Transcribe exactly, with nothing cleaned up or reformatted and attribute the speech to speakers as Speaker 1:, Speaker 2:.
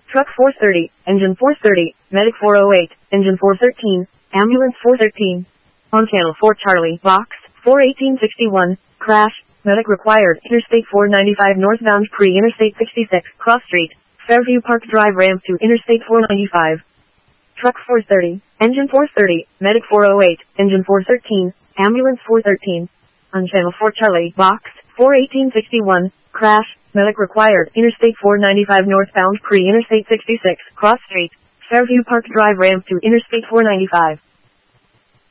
Speaker 1: Truck four thirty, engine four thirty, medic four oh eight, engine four thirteen, ambulance four thirteen. On channel four Charlie, box, four eighteen sixty-one, crash, medic required, Interstate four ninety-five northbound pre-Interstate sixty-six, cross street, Fairview Park Drive ramp to Interstate four ninety-five. Truck four thirty, engine four thirty, medic four oh eight, engine four thirteen, ambulance four thirteen. On channel four Charlie, box, four eighteen sixty-one, crash, medic required, Interstate four ninety-five northbound pre-Interstate sixty-six, cross street, Fairview Park Drive ramp to Interstate four ninety-five.